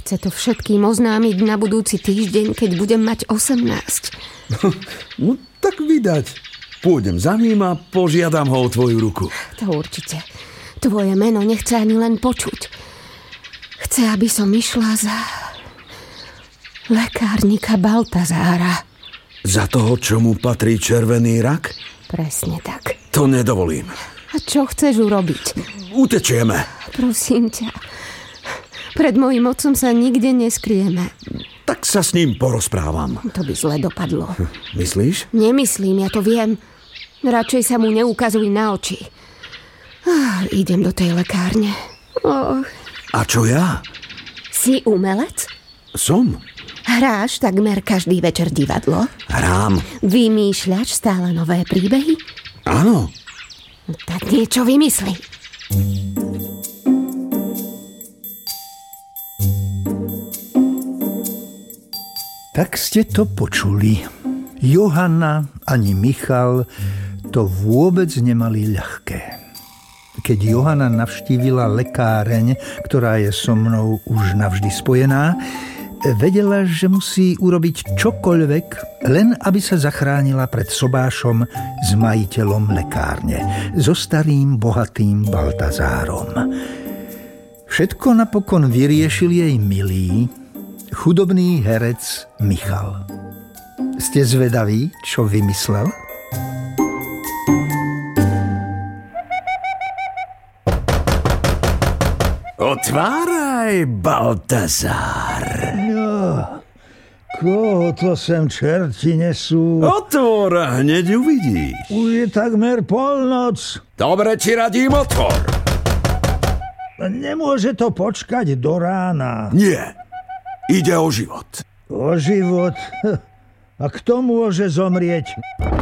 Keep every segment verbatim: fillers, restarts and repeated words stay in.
Chce to všetkým oznámiť na budúci týždeň, keď budem mať osemnásť. No tak vydať. Pôjdem za ním a požiadam ho o tvoju ruku. To určite. Tvoje meno nechce ani len počuť. Chce, aby som išla za lekárnika Baltazára. Za toho, čo mu patrí červený rak? Presne tak. To nedovolím. A čo chceš urobiť? Utečieme. Prosím ťa. Pred mojím otcom sa nikde neskrieme. Tak sa s ním porozprávam. To by zle dopadlo. Myslíš? Nemyslím, ja to viem. Radšej sa mu neukazuj na oči. Ah, idem do tej lekárne. Oh. A čo ja? Si umelec? Som. Hráš takmer každý večer divadlo? Hrám. Vymýšľaš stále nové príbehy? Áno. Tak niečo vymysli. Tak ste to počuli. Johana ani Michal to vôbec nemali ľahké. Keď Johana navštívila lekáreň, ktorá je so mnou už navždy spojená, vedela, že musí urobiť čokoľvek, len aby sa zachránila pred sobášom s majiteľom lekárne, so starým bohatým Baltazárom. Všetko napokon vyriešil jej milý, chudobný herec Michal. Ste zvedaví, čo vymyslel? Otváraj, Baltazár. No, koho to sem čerti nesú? Otvor, hneď uvidíš. Už je takmer polnoc. Dobre ti radím, otvor. Nemôže to počkať do rána. Nie, ide o život. O život? A kto môže zomrieť?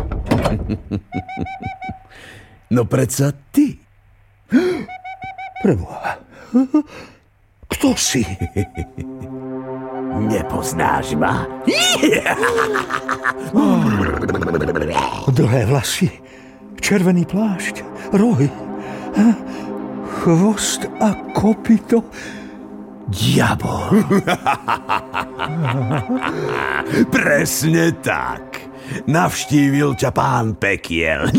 No predsa ty. Preboha. Kto si? Nepoznáš ma? Dlhé vlasy, červený plášť, rohy, chvost a kopyto. Diabol. Presne tak. Navštívil ťa pán Pekiel.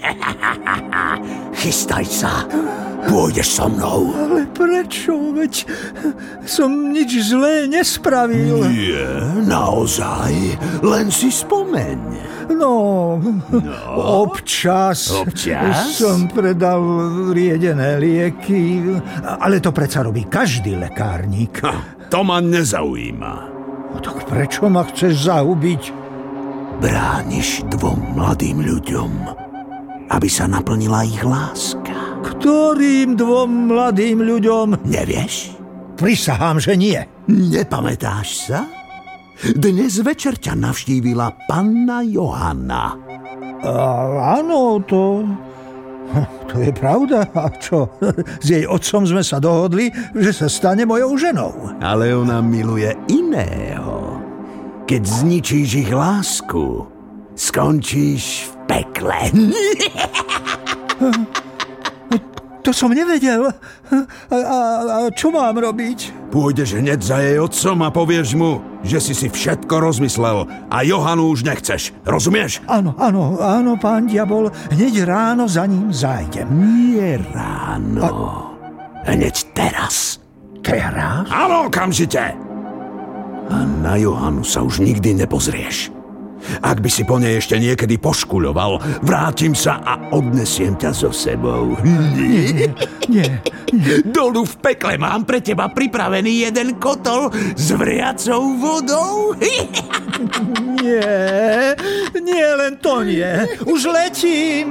Chystaj sa. Pôjdeš so mnou. Ale prečo? Veď som nič zlé nespravil. Nie, naozaj. Len si spomeň. No, no. Občas, občas som predal riedené lieky, ale to predsa robí každý lekárnik. Ha, to ma nezaujíma. No tak prečo ma chceš zahubiť? Brániš dvom mladým ľuďom, aby sa naplnila ich láska. Ktorým dvom mladým ľuďom? Nevieš? Prisahám, že nie. Nepamätáš sa? Dnes večer ťa navštívila panna Johana. A, áno, to... To je pravda. A čo? S jej otcom sme sa dohodli, že sa stane mojou ženou. Ale ona miluje iného. Keď zničíš ich lásku, skončíš v pekle. To som nevedel. A, a, a čo mám robiť? Pôjdeš hneď za jej otcom a povieš mu, že si si všetko rozmyslel a Johanu už nechceš. Rozumieš? Áno, áno, áno, pán diabol. Hneď ráno za ním zájdem. Nie ráno. A... Hneď teraz. Teraz? Áno, okamžite. A na Johanu sa už nikdy nepozrieš. Ak by si po nej ešte niekedy poškuľoval, vrátim sa a odnesiem ťa so sebou. Nie, nie, nie. Dolu v pekle mám pre teba pripravený jeden kotol s vriacou vodou. Nie, nie, len to nie. Už letím.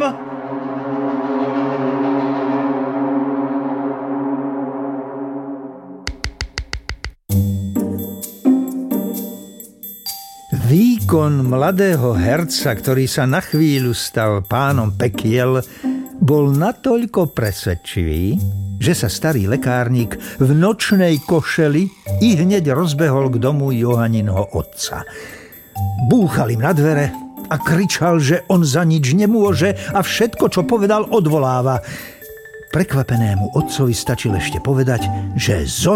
Výkon mladého herca, ktorý sa na chvíľu stal pánom Pekiel, bol natoľko presvedčivý, že sa starý lekárnik v nočnej košeli i hneď rozbehol k domu Johaninho otca. Búchal im na dvere a kričal, že on za nič nemôže a všetko, čo povedal, odvoláva. Prekvapenému otcovi stačil ešte povedať, že zo